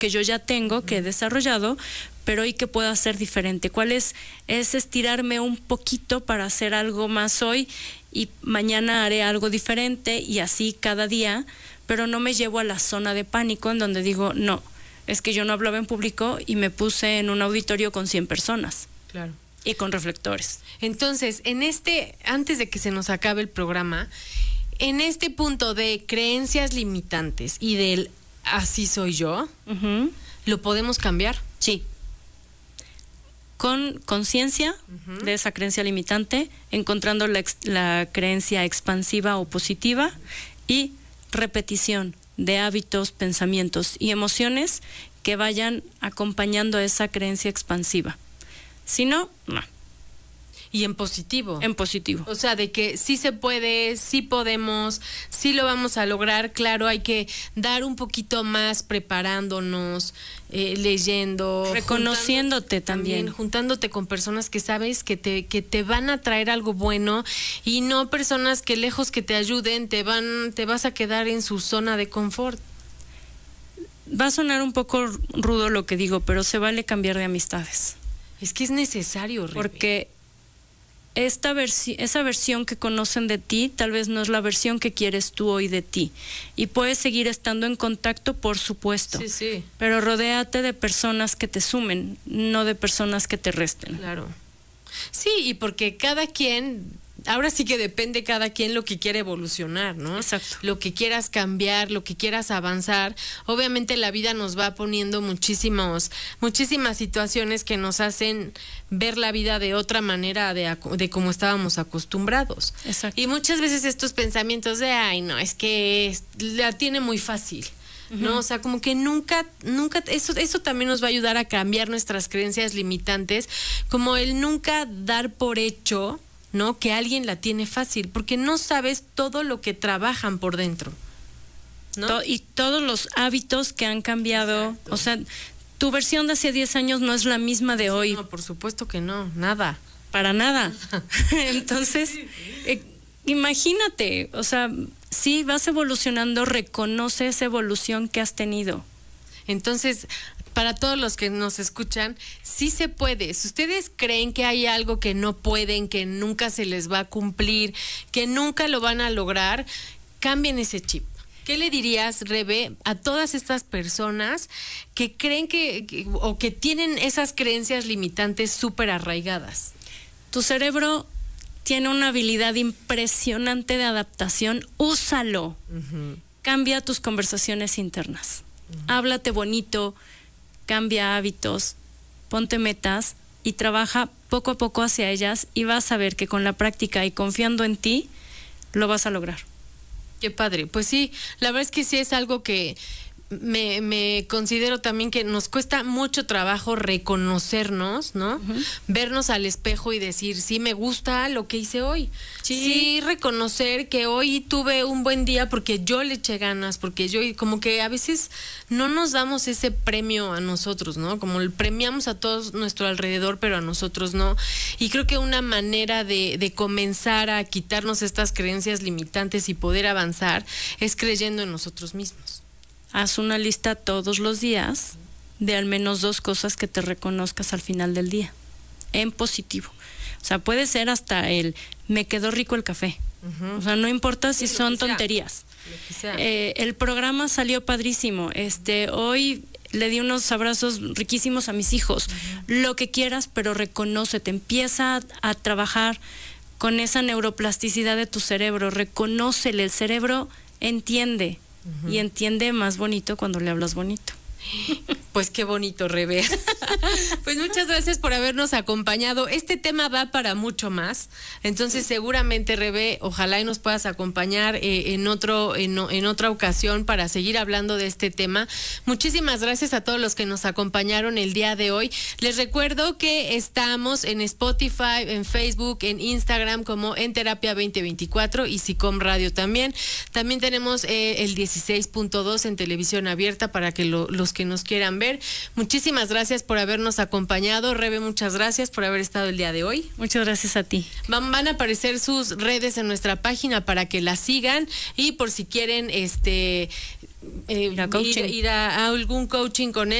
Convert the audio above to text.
que yo ya tengo, que he desarrollado, pero hoy que puedo hacer diferente. ¿Cuál es estirarme un poquito para hacer algo más hoy y mañana haré algo diferente y así cada día, pero no me llevo a la zona de pánico en donde digo, no, es que yo no hablaba en público y me puse en un auditorio con 100 personas. Claro. Y con reflectores. Entonces, antes de que se nos acabe el programa, en este punto de creencias limitantes y del así soy yo, ¿lo podemos cambiar? Sí. Con conciencia de esa creencia limitante, encontrando la creencia expansiva o positiva y repetición de hábitos, pensamientos y emociones que vayan acompañando esa creencia expansiva. Si no, no. Y en positivo. En positivo. O sea, de que sí se puede, sí podemos, sí lo vamos a lograr. Claro, hay que dar un poquito más preparándonos, leyendo. Reconociéndote también. Juntándote con personas que sabes que te van a traer algo bueno y no personas que lejos que te ayuden te vas a quedar en su zona de confort. Va a sonar un poco rudo lo que digo, pero se vale cambiar de amistades. Es que es necesario, Rebe. Porque esa versión que conocen de ti tal vez no es la versión que quieres tú hoy de ti. Y puedes seguir estando en contacto, por supuesto. Sí, sí. Pero rodéate de personas que te sumen, no de personas que te resten. Claro. Sí, y porque cada quien... Ahora sí que depende cada quien lo que quiere evolucionar, ¿no? Exacto. Lo que quieras cambiar, lo que quieras avanzar. Obviamente la vida nos va poniendo muchísimas situaciones que nos hacen ver la vida de otra manera de como estábamos acostumbrados. Exacto. Y muchas veces estos pensamientos de, ay, no, es que la tiene muy fácil. ¿No? O sea, como que nunca, eso también nos va a ayudar a cambiar nuestras creencias limitantes, como el nunca dar por hecho, ¿no? Que alguien la tiene fácil, porque no sabes todo lo que trabajan por dentro, ¿no? Y todos los hábitos que han cambiado. Exacto. O sea, tu versión de hace 10 años no es la misma de hoy. No, por supuesto que no, nada. Para nada. Entonces, imagínate, o sea, si vas evolucionando, reconoce esa evolución que has tenido. Entonces, para todos los que nos escuchan, sí se puede. Si ustedes creen que hay algo que no pueden, que nunca se les va a cumplir, que nunca lo van a lograr, cambien ese chip. ¿Qué le dirías, Rebe, a todas estas personas que creen o que tienen esas creencias limitantes súper arraigadas? Tu cerebro tiene una habilidad impresionante de adaptación. Úsalo. Cambia tus conversaciones internas. Háblate bonito. Cambia hábitos, ponte metas y trabaja poco a poco hacia ellas y vas a ver que con la práctica y confiando en ti, lo vas a lograr. Qué padre. Pues sí, la verdad es que sí es algo que me considero también que nos cuesta mucho trabajo reconocernos, ¿no? Vernos al espejo y decir, sí, me gusta lo que hice hoy. Sí, reconocer que hoy tuve un buen día porque yo le eché ganas, porque yo, como que a veces no nos damos ese premio a nosotros, ¿no? Como premiamos a todos nuestro alrededor, pero a nosotros no. Y creo que una manera de comenzar a quitarnos estas creencias limitantes y poder avanzar es creyendo en nosotros mismos. Haz una lista todos los días de al menos 2 cosas que te reconozcas al final del día, en positivo. O sea, puede ser hasta me quedó rico el café. O sea, no importa si son tonterías. Lo que sea. El programa salió padrísimo. Hoy le di unos abrazos riquísimos a mis hijos. Lo que quieras, pero reconócete. Empieza a trabajar con esa neuroplasticidad de tu cerebro. Reconócele. El cerebro entiende. Y entiende más bonito cuando le hablas bonito. Pues qué bonito, Rebe. Pues muchas gracias por habernos acompañado. Este tema va para mucho más. Entonces, seguramente, Rebe, ojalá y nos puedas acompañar en otra ocasión para seguir hablando de este tema. Muchísimas gracias a todos los que nos acompañaron el día de hoy. Les recuerdo que estamos en Spotify, en Facebook, en Instagram como En Terapia 2024 y SICOM Radio también. También tenemos el 16.2 en televisión abierta para que los que nos quieran ver. ver. Muchísimas gracias por habernos acompañado. Rebe, muchas gracias por haber estado el día de hoy. Muchas gracias a ti. Van a aparecer sus redes en nuestra página para que la sigan y por si quieren ir a algún coaching con